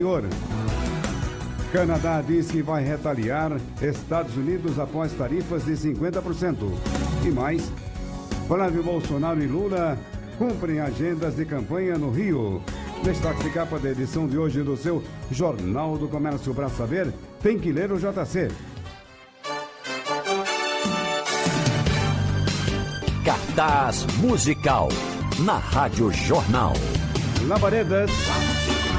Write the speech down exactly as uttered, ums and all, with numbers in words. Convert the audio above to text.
Canadá diz que vai retaliar Estados Unidos após tarifas de cinquenta por cento. E mais, Flávio Bolsonaro e Lula cumprem agendas de campanha no Rio. Destaque de capa da edição de hoje do seu Jornal do Comércio. Para saber, tem que ler o J C. Cartaz musical na Rádio Jornal. Labaredas.